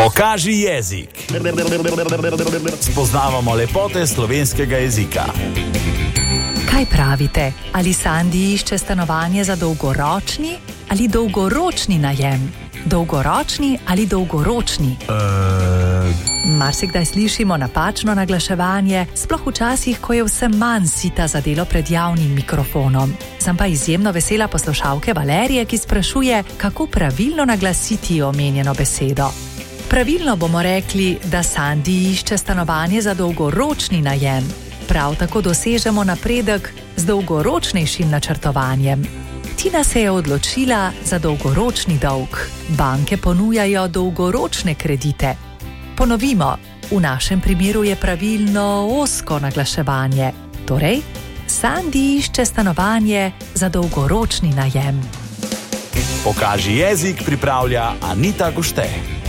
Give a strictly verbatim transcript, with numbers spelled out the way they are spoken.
Pokaži jezik. Spoznavamo lepote slovenskega jezika. Kaj pravite? Ali Sandi išče stanovanje za dolgoročni ali dolgoročni najem? Dolgoročni ali dolgoročni? Uh... Marsikdaj slišimo napačno naglaševanje, sploh včasih, ko je vse manj sita za delo pred javnim mikrofonom. Sem pa izjemno vesela poslušalke Valerije, ki sprašuje, kako pravilno naglasiti omenjeno besedo. Pravilno bomo rekli, da Sandi išče stanovanje za dolgoročni najem. Prav tako dosežemo napredek z dolgoročnejšim načrtovanjem. Tina se je odločila za dolgoročni dolg. Banke ponujajo dolgoročne kredite. Ponovimo, v našem primeru je pravilno ozko naglaševanje. Torej, Sandi išče stanovanje za dolgoročni najem. Pokaži jezik pripravlja Anita Gušte.